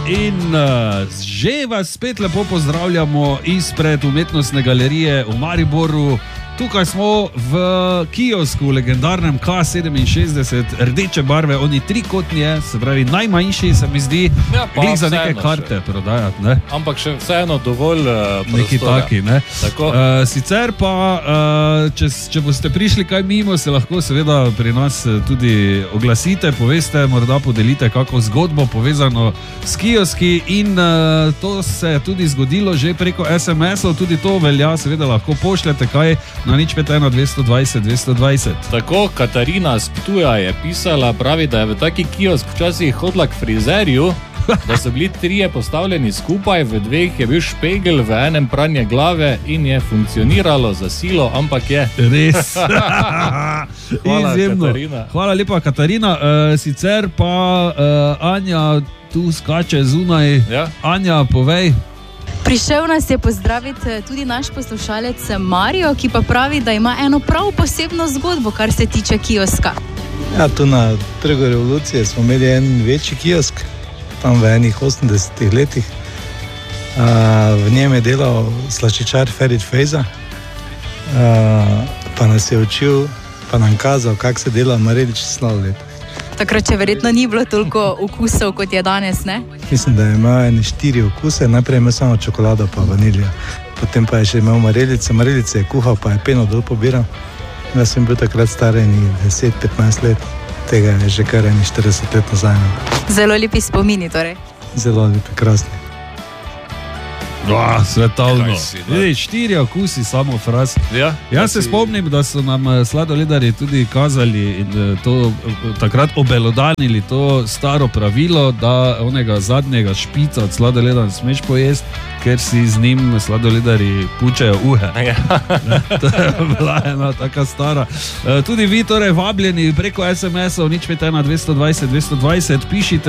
In že vas spet lepo pozdravljamo izpred umetnostne galerije v Mariboru. Tukaj smo v kiosku, v legendarnem K67, rdeče barve, oni trikotni je, se pravi najmanjši, se mi zdi, glih za neke karte prodajati, ne? Ampak še vseeno dovolj prostora. Neki taki, ne? Tako. Sicer pa, če boste prišli kaj mimo, se lahko seveda pri nas tudi oglasite, poveste, morda podelite kako zgodbo povezano s kioski in to se je tudi zgodilo že preko SMS-ov, tudi to velja, seveda lahko pošljete kaj na 051 220 220. Tako, Katarina z Ptuja je pisala, pravi, da je v taki kiosk včasih hodila k frizerju, da so bili 3 postavljeni skupaj, v 2 je bil špegel, v enem pranje glave in je funkcioniralo za silo, ampak je. Res. Hvala, izjemno. Katarina. Hvala lepa, Katarina. Sicer pa Anja tu skače zunaj. Ja? Anja, povej. Prišel nas je pozdraviti tudi naš poslušalec Mario, ki pa pravi, da ima eno prav posebno zgodbo, kar se tiče kioska. Ja, tu na Trgu Revolucije smo imeli en večji kiosk, tam v enih 80 letih. V njem je delal slaščičar Ferit Fejza, pa nas je učil, pa nam kazal, kako se dela marelič sladoled. Takrat še verjetno ni bilo toliko okusov, kot je danes, ne? Mislim, da je imel 4 okuse, najprej je imel samo čokolado pa vaniljo, potem pa je še imel marelice, marelice je kuhal, pa je peno dol pobiral. Jaz sem bil takrat star 10-15 let, tega je že kar 40 let nazaj. Zelo lepi spomini, torej. Zelo lepi, krasni. Svetovno. 4 okusi, samo fraz. Ja, Jaz se spomnim, da so nam sladoledari tudi kazali in to takrat obelodanili to staro pravilo, da onega zadnjega špica od sladoleda ne smeš pojesti, ker si z njim sladoledari pučejo uhe. Ja. To je bila ena taka stara. Tudi vi torej vabljeni preko SMS-ov 051 220 220 pišite